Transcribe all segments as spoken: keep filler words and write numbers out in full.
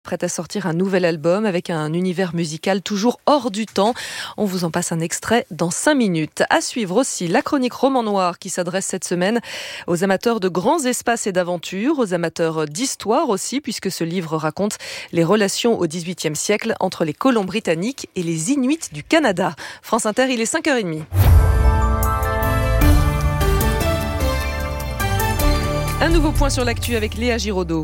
Prête à sortir un nouvel album avec un univers musical toujours hors du temps. On vous en passe un extrait dans cinq minutes. À suivre aussi la chronique Roman Noir qui s'adresse cette semaine aux amateurs de grands espaces et d'aventures, aux amateurs d'histoire aussi, puisque ce livre raconte les relations au dix-huitième siècle entre les colons britanniques et les Inuits du Canada. France Inter, il est cinq heures trente. Un nouveau point sur l'actu avec Léa Giraudot.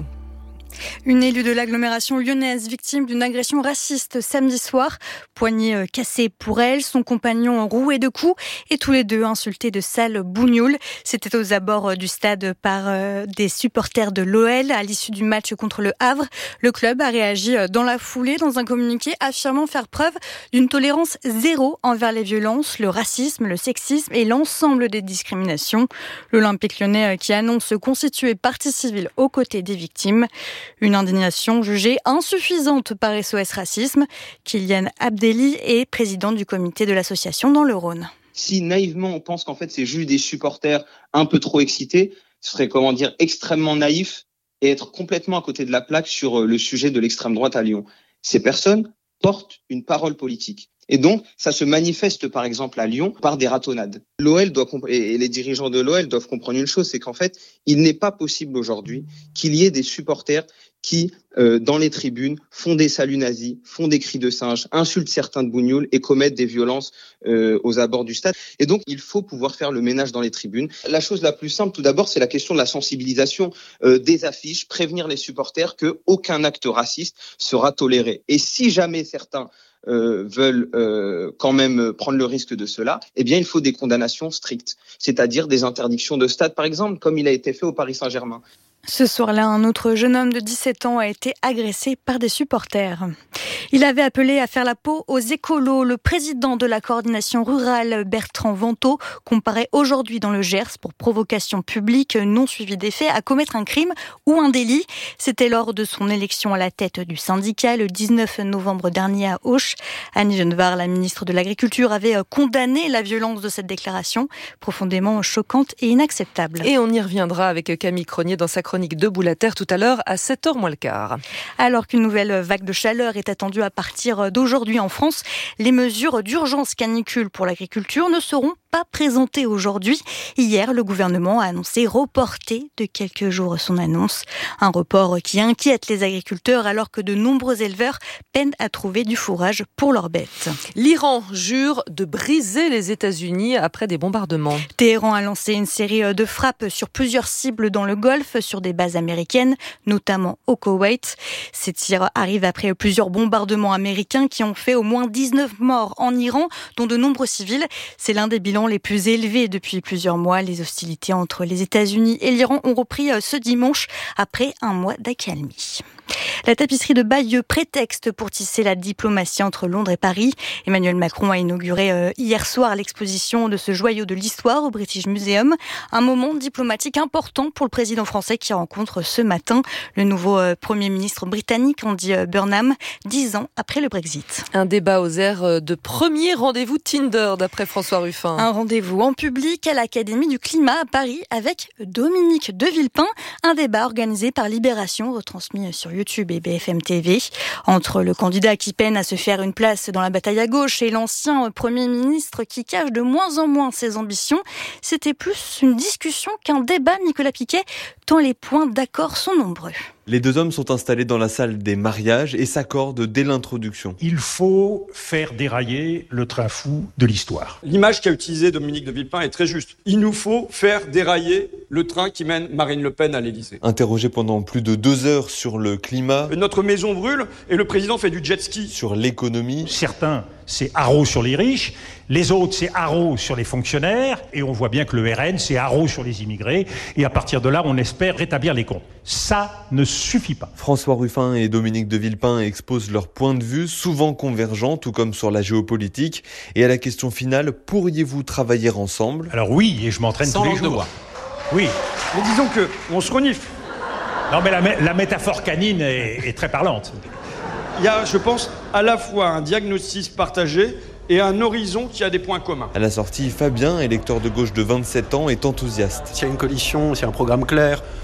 Une élue de l'agglomération lyonnaise victime d'une agression raciste samedi soir. Poignet cassé pour elle, son compagnon roué de coups et tous les deux insultés de sales bougnoules. C'était aux abords du stade par euh, des supporters de l'O L à l'issue du match contre le Havre. Le club a réagi dans la foulée dans un communiqué affirmant faire preuve d'une tolérance zéro envers les violences, le racisme, le sexisme et l'ensemble des discriminations. L'Olympique lyonnais qui annonce constituer partie civile aux côtés des victimes. Une indignation jugée insuffisante par S O S Racisme. Kylian Abdelli est président du comité de l'association dans le Rhône. Si naïvement on pense qu'en fait c'est juste des supporters un peu trop excités, ce serait comment dire extrêmement naïf et être complètement à côté de la plaque sur le sujet de l'extrême droite à Lyon. Ces personnes portent une parole politique. Et donc, ça se manifeste par exemple à Lyon par des ratonnades. L'O L doit comp- et les dirigeants de l'O L doivent comprendre une chose, c'est qu'en fait, il n'est pas possible aujourd'hui qu'il y ait des supporters qui, euh, dans les tribunes, font des saluts nazis, font des cris de singe, insultent certains de bougnoules et commettent des violences euh, aux abords du stade. Et donc, il faut pouvoir faire le ménage dans les tribunes. La chose la plus simple, tout d'abord, c'est la question de la sensibilisation euh, des affiches, prévenir les supporters qu'aucun acte raciste sera toléré. Et si jamais certains Euh, veulent euh, quand même prendre le risque de cela, eh bien il faut des condamnations strictes, c'est-à-dire des interdictions de stade par exemple, comme il a été fait au Paris Saint-Germain. Ce soir-là, un autre jeune homme de dix-sept ans a été agressé par des supporters. Il avait appelé à faire la peau aux écolos. Le président de la coordination rurale, Bertrand Vantaux, comparaît aujourd'hui dans le Gers pour provocation publique non suivie des faits à commettre un crime ou un délit. C'était lors de son élection à la tête du syndicat le dix-neuf novembre dernier à Auch. Annie Genevard, la ministre de l'Agriculture, avait condamné la violence de cette déclaration, profondément choquante et inacceptable. Et on y reviendra avec Camille Cronier dans sa chronique Debout la Terre tout à l'heure à sept heures moins le quart. Alors qu'une nouvelle vague de chaleur est attendue à partir d'aujourd'hui en France, les mesures d'urgence canicule pour l'agriculture ne seront pas présentées aujourd'hui. Hier, le gouvernement a annoncé reporter de quelques jours son annonce. Un report qui inquiète les agriculteurs alors que de nombreux éleveurs peinent à trouver du fourrage pour leurs bêtes. L'Iran jure de briser les États-Unis après des bombardements. Téhéran a lancé une série de frappes sur plusieurs cibles dans le Golfe, sur des bases américaines, notamment au Koweït. Ces tirs arrivent après plusieurs bombardements américains qui ont fait au moins dix-neuf morts en Iran, dont de nombreux civils. C'est l'un des bilans les plus élevés depuis plusieurs mois. Les hostilités entre les États-Unis et l'Iran ont repris ce dimanche après un mois d'accalmie. La tapisserie de Bayeux, prétexte pour tisser la diplomatie entre Londres et Paris. Emmanuel Macron a inauguré euh, hier soir l'exposition de ce joyau de l'histoire au British Museum. Un moment diplomatique important pour le président français qui rencontre ce matin le nouveau euh, Premier ministre britannique, Andy euh, Burnham, dix ans après le Brexit. Un débat aux airs de premier rendez-vous Tinder, d'après François Ruffin. Un rendez-vous en public à l'Académie du Climat à Paris avec Dominique de Villepin. Un débat organisé par Libération, retransmis sur YouTube et B F M T V, entre le candidat qui peine à se faire une place dans la bataille à gauche et l'ancien Premier ministre qui cache de moins en moins ses ambitions. C'était plus une discussion qu'un débat, Nicolas Piquet, tant les points d'accord sont nombreux. Les deux hommes sont installés dans la salle des mariages et s'accordent dès l'introduction. Il faut faire dérailler le train fou de l'histoire. L'image qu'a utilisée Dominique de Villepin est très juste. Il nous faut faire dérailler le train qui mène Marine Le Pen à l'Élysée. Interrogé pendant plus de deux heures sur le climat, notre maison brûle et le président fait du jet ski. Sur l'économie, certains, c'est haro sur les riches, les autres, c'est haro sur les fonctionnaires, et on voit bien que le R N, c'est haro sur les immigrés, et à partir de là, on espère rétablir les comptes. Ça ne suffit pas. François Ruffin et Dominique de Villepin exposent leurs points de vue, souvent convergents, tout comme sur la géopolitique. Et à la question finale, pourriez-vous travailler ensemble ? Alors oui, et je m'entraîne Sans tous les langue de jours. bois. Oui. Mais disons que on se renifle. Non mais la, la métaphore canine est, est très parlante. Il y a, je pense, à la fois un diagnostic partagé et un horizon qui a des points communs. À la sortie, Fabien, électeur de gauche de vingt-sept ans, est enthousiaste. S'il y a une coalition, s'il y a un programme clair,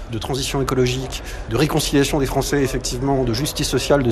de transition écologique, de réconciliation des Français, effectivement, de justice sociale, de